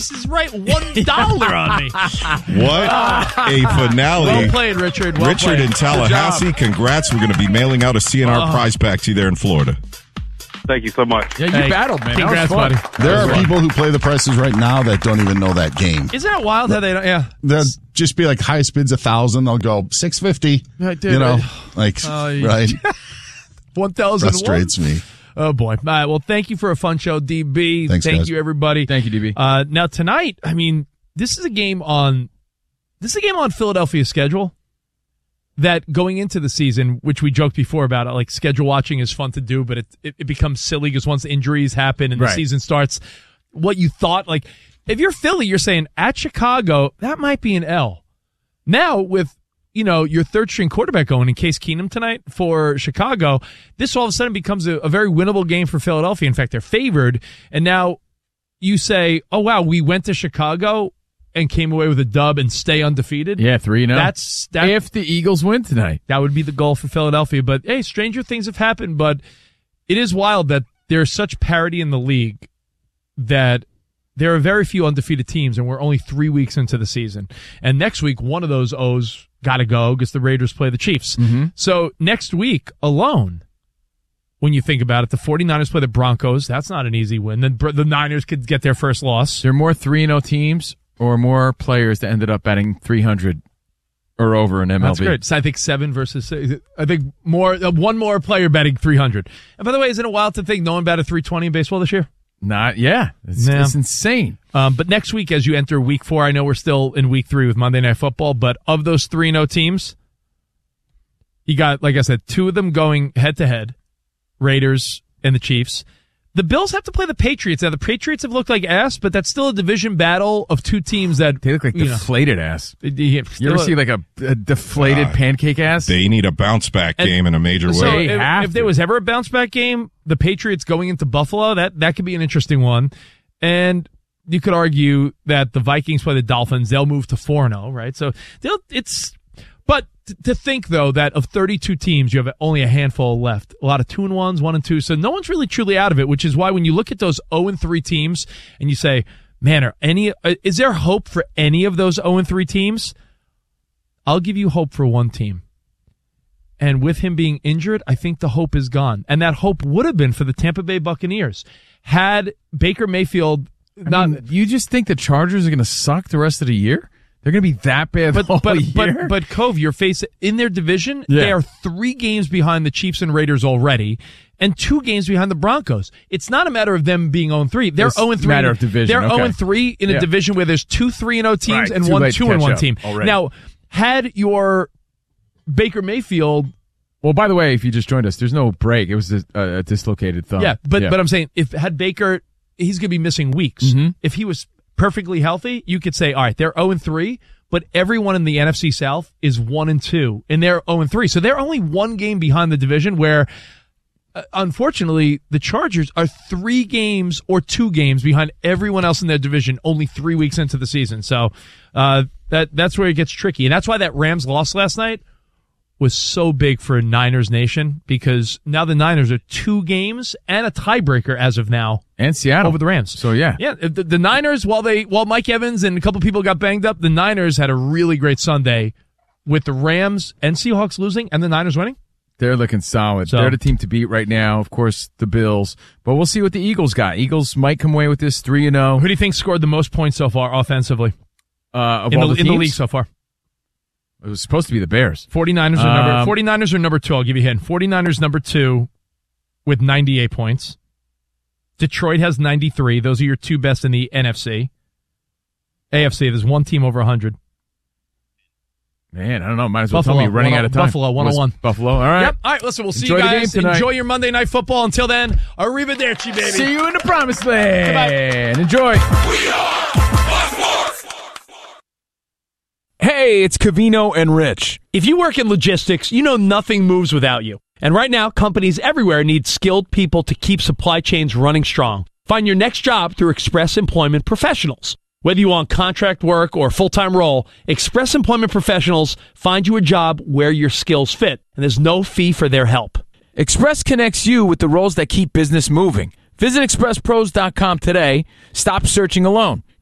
Price is right $1 on me. What a finale. Well played, Richard. Well Richard played. in Tallahassee, congrats. We're going to be mailing out a CNR prize pack to you there in Florida. Thank you so much. Yeah, you battled, man. Congrats, that was buddy. There are people who play the prices right now that don't even know that game. Isn't that wild how they don't? Yeah. They'll just be like highest bid's 1,000. They'll go $650. I did, you know, right? right? 1,001. Frustrates me. Oh, boy. All right, well, thank you for a fun show, DB. Thanks, Thank guys. you, everybody. Thank you, DB. Now, tonight, I mean, this is a game on Philadelphia's schedule that going into the season, which we joked before about, like schedule watching is fun to do, but it becomes silly because once injuries happen and the season starts, what you thought, like, if you're Philly, you're saying at Chicago, that might be an L. Now, with your third-string quarterback going in Case Keenum tonight for Chicago, this all of a sudden becomes a very winnable game for Philadelphia. In fact, they're favored. And now you say, oh, wow, we went to Chicago and came away with a dub and stay undefeated. Yeah, 3-0. That's if the Eagles win tonight. That would be the goal for Philadelphia. But, hey, stranger things have happened. But it is wild that there's such parity in the league that there are very few undefeated teams, and we're only 3 weeks into the season. And next week, one of those O's got to go because the Raiders play the Chiefs. Mm-hmm. So next week alone, when you think about it, the 49ers play the Broncos. That's not an easy win. The Niners could get their first loss. There are more 3-0 teams or more players that ended up batting 300 or over in MLB. That's great. So I think 7 versus 6. I think one more player batting 300. And by the way, isn't it wild to think no one batted 320 in baseball this year? It's insane. But next week, as you enter week 4, I know we're still in week 3 with Monday Night Football, but of those 3-0 teams, you got, like I said, 2 of them going head-to-head, Raiders and the Chiefs. The Bills have to play the Patriots. Now, the Patriots have looked like ass, but that's still a division battle of 2 teams that... They look like deflated ass. You ever see like a deflated pancake ass? They need a bounce-back game in a major way. So if there was ever a bounce-back game, the Patriots going into Buffalo, that could be an interesting one. And you could argue that the Vikings play the Dolphins. They'll move to 4-0, right? So But to think, though, that of 32 teams, you have only a handful left. A lot of 2-1s, 1-2. So no one's really truly out of it, which is why when you look at those 0-3 teams and you say, man, is there hope for any of those 0-3 teams? I'll give you hope for one team. And with him being injured, I think the hope is gone. And that hope would have been for the Tampa Bay Buccaneers. Had Baker Mayfield you just think the Chargers are going to suck the rest of the year? They're going to be that bad all year? But Cove, you're facing in their division, they are 3 games behind the Chiefs and Raiders already, and 2 games behind the Broncos. It's not a matter of them being 0-3. They're 0-3. Matter of division. They're 0-3 in a division where there's 2 3-0 teams and 1 2-1 team. Already. Now, had your Baker Mayfield... Well, by the way, if you just joined us, there's no break. It was a dislocated thumb. Yeah, but I'm saying, had Baker, he's going to be missing weeks. Mm-hmm. If he was perfectly healthy, you could say, all right, they're 0-3, but everyone in the NFC South is 1-2, and they're 0-3. So they're only 1 game behind the division where, unfortunately, the Chargers are 3 games or 2 games behind everyone else in their division only 3 weeks into the season. So that's where it gets tricky. And that's why that Rams loss last night was so big for Niners Nation, because now the Niners are 2 games and a tiebreaker as of now. And Seattle. Over the Rams. So, yeah. Yeah, the Niners, while Mike Evans and a couple people got banged up, the Niners had a really great Sunday with the Rams and Seahawks losing and the Niners winning. They're looking solid. So, they're the team to beat right now. Of course, the Bills. But we'll see what the Eagles got. Eagles might come away with this 3-0. Who do you think scored the most points so far offensively? In the league so far? It was supposed to be the Bears. 49ers are number 2. I'll give you a hint. 49ers number 2 with 98 points. Detroit has 93. Those are your 2 best in the NFC. AFC, there's 1 team over 100. Man, I don't know. Might as well tell me running out of time. Buffalo, 101. Buffalo, all right. Yep. All right, listen, we'll see you guys. Enjoy your Monday Night Football. Until then, arrivederci, baby. See you in the promised land. Bye-bye. Enjoy. We are Hey, it's Covino and Rich. If you work in logistics, you know nothing moves without you. And right now, companies everywhere need skilled people to keep supply chains running strong. Find your next job through Express Employment Professionals. Whether you want contract work or full-time role, Express Employment Professionals find you a job where your skills fit, and there's no fee for their help. Express connects you with the roles that keep business moving. Visit expresspros.com today. Stop searching alone.